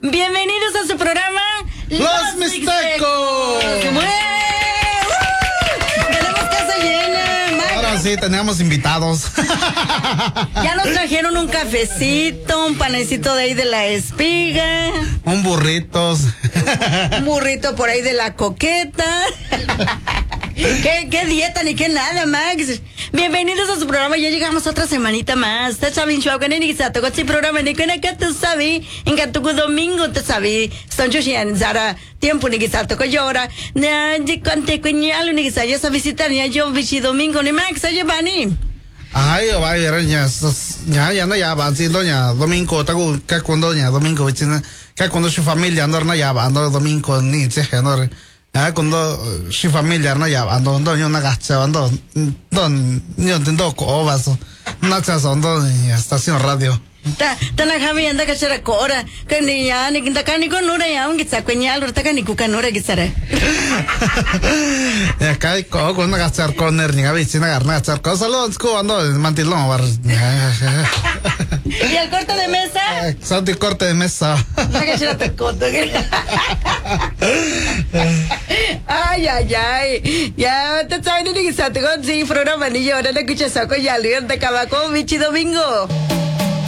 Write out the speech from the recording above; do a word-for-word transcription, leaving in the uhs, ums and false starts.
Bienvenidos a su programa Los, Los Mixtecos. Tenemos casa llena, Max. Ahora sí, tenemos invitados. Ya nos trajeron un cafecito, un panecito de ahí de la espiga. Un burritos. Un burrito por ahí de la coqueta. ¿Qué, qué dieta ni qué nada, Max? Bienvenidos a su programa, ya llegamos otra semanita más. Te sabes, yo hago ni quizá toco este programa ni que que te sabes, en que tu domingo te sabes. Están chuchian zara tiempo ni quizá toco llora. Na de conte cuñalo ni quizá ya sabes visitar ya yo bichi domingo ni Max, ya bani. Ay, vaya, ya ya ya no ya va haciendo ya domingo, tago que cuando ya domingo, que cuando su familia ando no ya va ando domingo ni se no. Ah, cuando su familia no ya ando ando yo na gacha ando don yo entiendo cómo vaso no se ando en estación radio. Ta ta na kami anda ka chara kora ka ni ya ni kinta ka ni ko nura ya un kitsa kunyal ur ta ka ni ku ka nura kitsara. Ya kai ko ko na gachar corner ni gabi sina gar na gachar ko saludos ko ando mantilón bar. ¿Y el corte de mesa? Santi corte de mesa. Ay, ay, ay. Ya te sabes ni que se te consigue programa ni yo ahora no escuchas saco ya león de cabaco bichi domingo.